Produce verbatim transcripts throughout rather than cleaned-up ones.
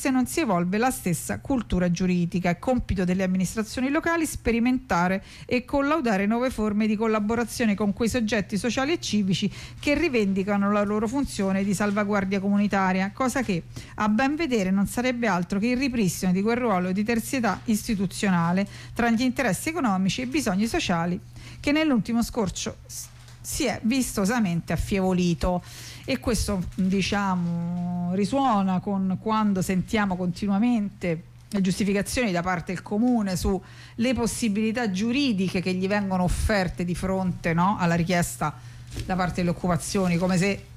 se non si evolve la stessa cultura giuridica. È compito delle amministrazioni locali sperimentare e collaudare nuove forme di collaborazione con quei soggetti sociali e civici che rivendicano la loro funzione di salvaguardia comunitaria, cosa che a ben vedere non sarebbe altro che il ripristino di quel ruolo di terzietà istituzionale tra gli interessi economici e i bisogni sociali che nell'ultimo scorcio si è vistosamente affievolito. E questo, diciamo, risuona con quando sentiamo continuamente le giustificazioni da parte del comune sulle possibilità giuridiche che gli vengono offerte di fronte, no, alla richiesta da parte delle occupazioni, come se eh,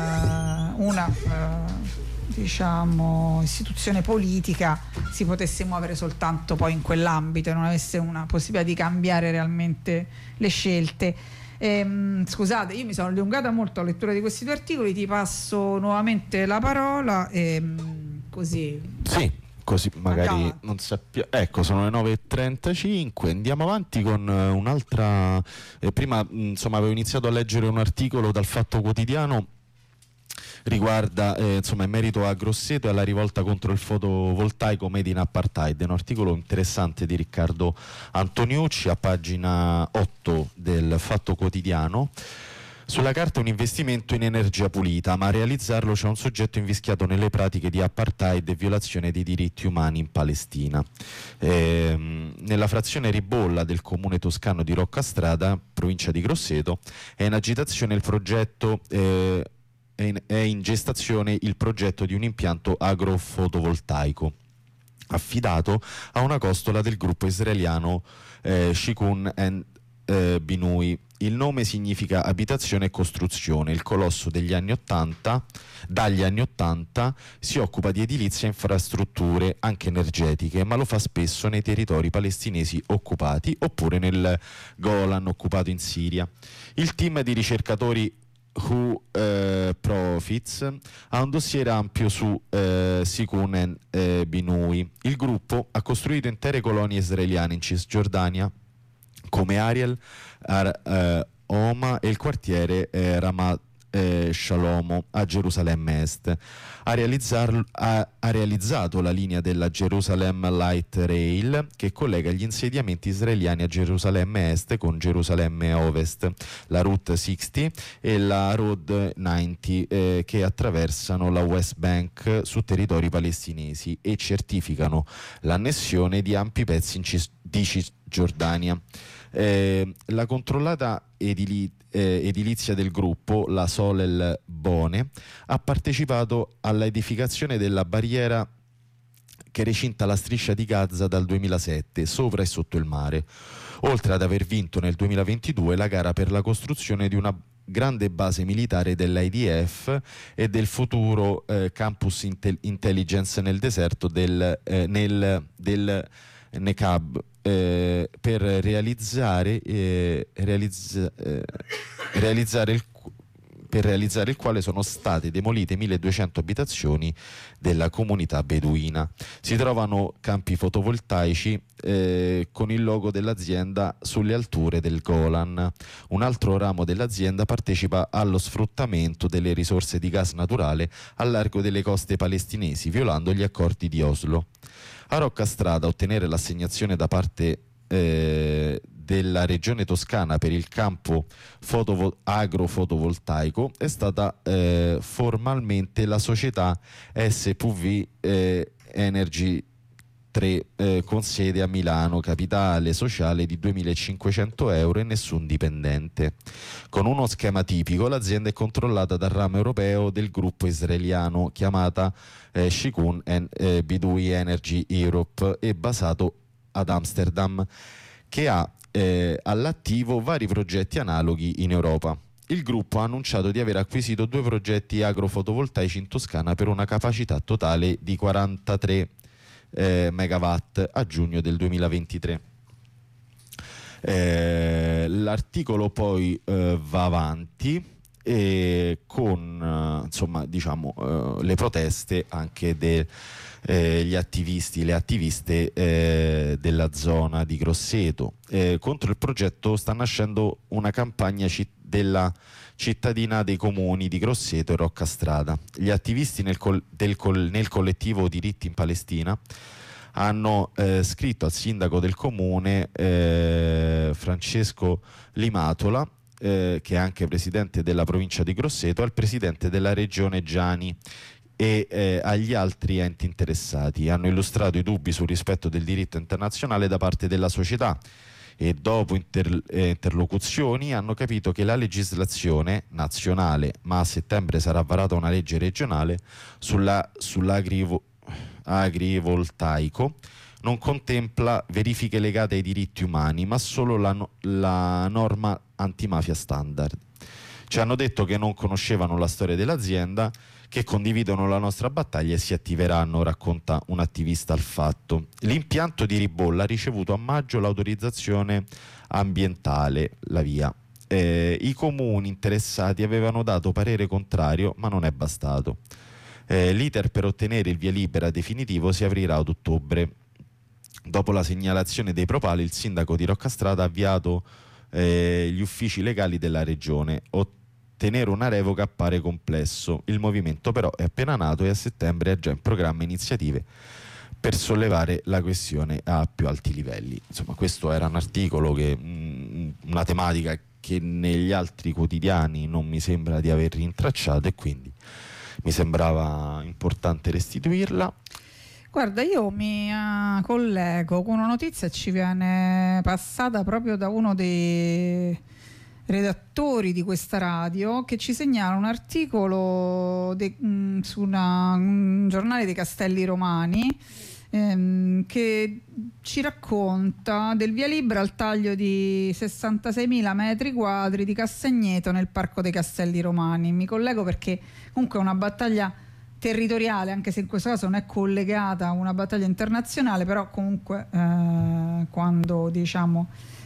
una eh, diciamo istituzione politica si potesse muovere soltanto poi in quell'ambito e non avesse una possibilità di cambiare realmente le scelte. Ehm, scusate, io mi sono allungata molto a lettura di questi due articoli, ti passo nuovamente la parola e così. Sì, così magari Andiamo. non sappiamo. Ecco, sono le nove e trentacinque, andiamo avanti con un'altra. Eh, prima, insomma, avevo iniziato a leggere un articolo dal Fatto Quotidiano. Riguarda eh, insomma in merito a Grosseto e alla rivolta contro il fotovoltaico made in apartheid, un articolo interessante di Riccardo Antoniucci a pagina otto del Fatto Quotidiano. Sulla carta un investimento in energia pulita, ma a realizzarlo c'è un soggetto invischiato nelle pratiche di apartheid e violazione dei diritti umani in Palestina. Ehm, nella frazione Ribolla del comune toscano di Roccastrada, provincia di Grosseto, è in agitazione il progetto eh, è in, è in gestazione il progetto di un impianto agrofotovoltaico affidato a una costola del gruppo israeliano eh, Shikun and eh, Binui. Il nome significa abitazione e costruzione. Il colosso degli anni ottanta, dagli anni ottanta si occupa di edilizia e infrastrutture anche energetiche, ma lo fa spesso nei territori palestinesi occupati oppure nel Golan occupato in Siria. Il team di ricercatori Who eh, Profits ha un dossier ampio su eh, Sikun e eh, Binui. Il gruppo ha costruito intere colonie israeliane in Cisgiordania come Ariel, Ar, eh, Homa e il quartiere eh, Ramat eh, Shalomo a Gerusalemme Est. Ha, ha, ha realizzato la linea della Jerusalem Light Rail che collega gli insediamenti israeliani a Gerusalemme Est con Gerusalemme Ovest, la Route sessanta e la Road novanta eh, che attraversano la West Bank su territori palestinesi e certificano l'annessione di ampi pezzi in Cis- di Cisgiordania. Eh, la controllata edili- eh, edilizia del gruppo, la Solel Bone, ha partecipato all'edificazione della barriera che recinta la striscia di Gaza dal duemilasette, sopra e sotto il mare, oltre ad aver vinto nel duemilaventidue la gara per la costruzione di una grande base militare dell'I D F e del futuro eh, campus intel- intelligence nel deserto del, eh, nel, del Neqab, eh, per realizzare, eh, realizza, eh, realizzare il, per realizzare il quale sono state demolite milleduecento abitazioni della comunità beduina. Si trovano campi fotovoltaici eh, con il logo dell'azienda sulle alture del Golan. Un altro ramo dell'azienda partecipa allo sfruttamento delle risorse di gas naturale a largo delle coste palestinesi, violando gli accordi di Oslo. A Roccastrada ottenere l'assegnazione da parte eh, della regione toscana per il campo fotovo- agrofotovoltaico è stata eh, formalmente la società S P V eh, Energy tre eh, con sede a Milano, capitale sociale di duemilacinquecento euro e nessun dipendente. Con uno schema tipico l'azienda è controllata dal ramo europeo del gruppo israeliano chiamata eh, Shikun and eh, Bidui Energy Europe e basato ad Amsterdam, che ha eh, all'attivo vari progetti analoghi in Europa. Il gruppo ha annunciato di aver acquisito due progetti agrofotovoltaici in Toscana per una capacità totale di quarantatré eh, megawatt a giugno del duemilaventitré. Eh, l'articolo poi eh, va avanti e con eh, insomma diciamo eh, le proteste anche degli eh, attivisti, le attiviste eh, della zona di Grosseto. Eh, contro il progetto sta nascendo una campagna cittadina della cittadina dei comuni di Grosseto e Roccastrada. Gli attivisti nel, col- del col- nel collettivo Diritti in Palestina hanno eh, scritto al sindaco del comune eh, Francesco Limatola, eh, che è anche presidente della provincia di Grosseto, al presidente della regione Giani e eh, agli altri enti interessati. Hanno illustrato i dubbi sul rispetto del diritto internazionale da parte della società e dopo inter- eh, interlocuzioni hanno capito che la legislazione nazionale, ma a settembre sarà varata una legge regionale sulla, sull'agrivo agrivoltaico, non contempla verifiche legate ai diritti umani, ma solo la, no- la norma antimafia standard. Ci hanno detto che non conoscevano la storia dell'azienda, che condividono la nostra battaglia e si attiveranno, racconta un attivista al Fatto. L'impianto di Ribolla ha ricevuto a maggio l'autorizzazione ambientale, la via. Eh, I comuni interessati avevano dato parere contrario, ma non è bastato. Eh, l'iter per ottenere il via libera definitivo si aprirà ad ottobre. Dopo la segnalazione dei propali, il sindaco di Roccastrada ha avviato eh, gli uffici legali della regione. Ottenere una revoca appare complesso. Il movimento però è appena nato e a settembre ha già in programma iniziative per sollevare la questione a più alti livelli. Insomma, questo era un articolo che mh, una tematica che negli altri quotidiani non mi sembra di aver rintracciato, e quindi mi sembrava importante restituirla. Guarda, io mi uh, collego con una notizia che ci viene passata proprio da uno dei redattori di questa radio, che ci segnala un articolo de, mh, su una, un giornale dei Castelli Romani, ehm, che ci racconta del via libera al taglio di sessantaseimila metri quadri di Castagneto nel Parco dei Castelli Romani. Mi collego perché comunque è una battaglia territoriale, anche se in questo caso non è collegata a una battaglia internazionale, però comunque eh, quando diciamo,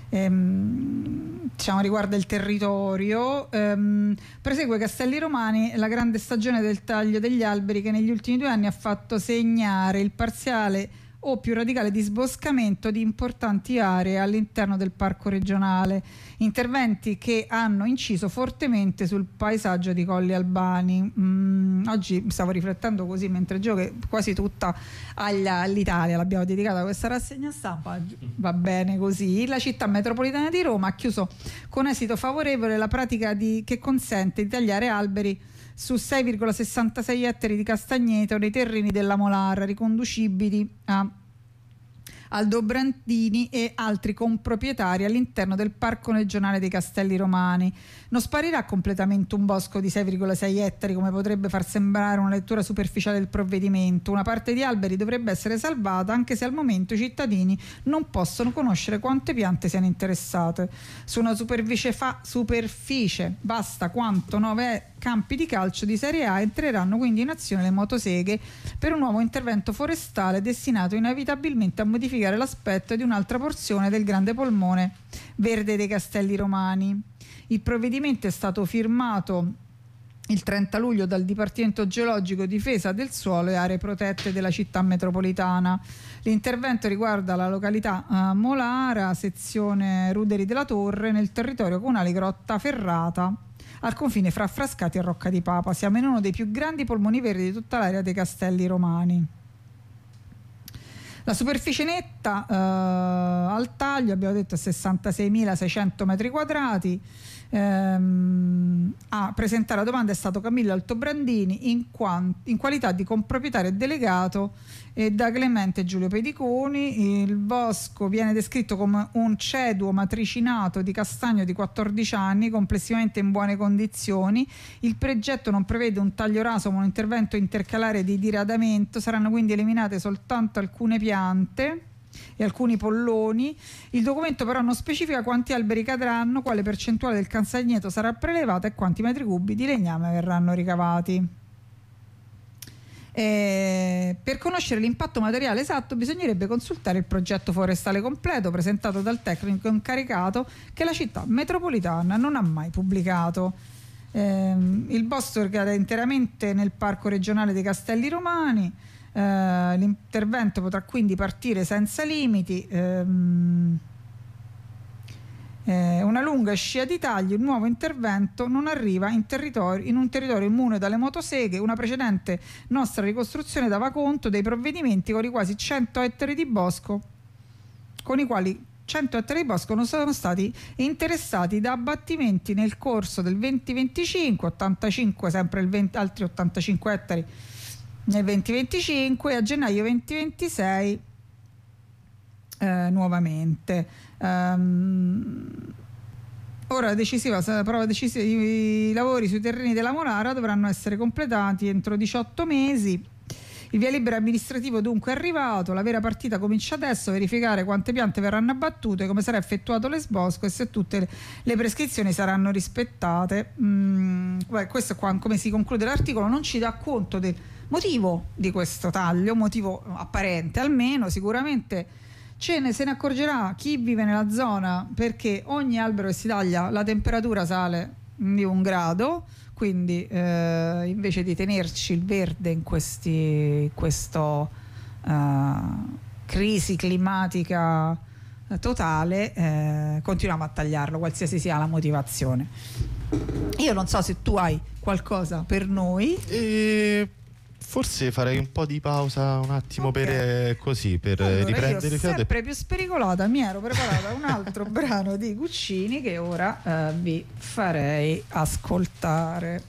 ehm, diciamo riguarda il territorio, ehm, prosegue Castelli Romani la grande stagione del taglio degli alberi che negli ultimi due anni ha fatto segnare il parziale o più radicale disboscamento di importanti aree all'interno del parco regionale, interventi che hanno inciso fortemente sul paesaggio di Colli Albani. Mm, oggi stavo riflettendo così mentre gioco che quasi tutta agli, all'Italia l'abbiamo dedicata a questa rassegna stampa, va bene così. La città metropolitana di Roma ha chiuso con esito favorevole la pratica di, che consente di tagliare alberi su sei virgola sessantasei ettari di Castagneto nei terreni della Molara, riconducibili a Aldobrandini e altri comproprietari all'interno del Parco regionale dei Castelli Romani. Non sparirà completamente un bosco di sei virgola sei ettari, come potrebbe far sembrare una lettura superficiale del provvedimento. Una parte di alberi dovrebbe essere salvata, anche se al momento i cittadini non possono conoscere quante piante siano interessate. Su una superficie, fa- superficie vasta quanto nove campi di calcio di Serie A entreranno quindi in azione le motoseghe per un nuovo intervento forestale destinato inevitabilmente a modificare l'aspetto di un'altra porzione del grande polmone verde dei Castelli Romani. Il provvedimento è stato firmato il trenta luglio dal Dipartimento Geologico, Difesa del Suolo e Aree Protette della città metropolitana. L'intervento riguarda la località uh, Molara, sezione Ruderi della Torre, nel territorio comunale Grotta Ferrata, al confine fra Frascati e Rocca di Papa. Siamo in uno dei più grandi polmoni verdi di tutta l'area dei Castelli Romani. La superficie netta eh, al taglio, abbiamo detto, è sessantaseimilaseicento metri quadrati. Ehm, a presentare la domanda è stato Camillo Altobrandini in, quant- in qualità di comproprietario delegato e da Clemente Giulio Pediconi. Il bosco viene descritto come un ceduo matricinato di castagno di quattordici anni, complessivamente in buone condizioni. Il progetto non prevede un taglio raso ma un intervento intercalare di diradamento. Saranno quindi eliminate soltanto alcune piante e alcuni polloni. Il documento però non specifica quanti alberi cadranno, quale percentuale del castagneto sarà prelevata e quanti metri cubi di legname verranno ricavati. Eh, per conoscere l'impatto materiale esatto bisognerebbe consultare il progetto forestale completo presentato dal tecnico incaricato, che la città metropolitana non ha mai pubblicato. Eh, il bosco ricade interamente nel Parco regionale dei Castelli Romani. Uh, l'intervento potrà quindi partire senza limiti. Um, Eh, una lunga scia di tagli, un nuovo intervento non arriva in, territorio, in un territorio immune dalle motoseghe. Una precedente nostra ricostruzione dava conto dei provvedimenti con i quasi cento ettari di bosco, con i quali cento ettari di bosco non sono stati interessati da abbattimenti nel corso del venti venticinque, ottantacinque sempre il venti, altri ottantacinque ettari nel venti venticinque, e a gennaio venti ventisei eh, nuovamente. Um, ora decisiva, prova decisiva, i lavori sui terreni della Monara dovranno essere completati entro diciotto mesi. Il via libera amministrativo dunque è arrivato, la vera partita comincia adesso: verificare quante piante verranno abbattute, come sarà effettuato l'esbosco e se tutte le, le prescrizioni saranno rispettate. Mm, beh, questo qua, come si conclude l'articolo, non ci dà conto del motivo di questo taglio, motivo apparente almeno. Sicuramente ce ne, se ne accorgerà chi vive nella zona, perché ogni albero che si taglia la temperatura sale di un grado, quindi eh, invece di tenerci il verde in questi questo uh, crisi climatica totale, eh, continuiamo a tagliarlo, qualsiasi sia la motivazione. Io non so se tu hai qualcosa per noi. E forse farei un po' di pausa un attimo, okay, per eh, così per allora, riprendere io il fiato. Sempre più spericolata mi ero preparata un altro brano di Guccini che ora eh, vi farei ascoltare.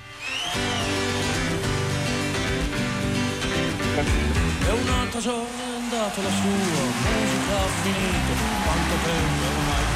È un'altra giornata è andato la sua musica ha finito, quanto tempo ormai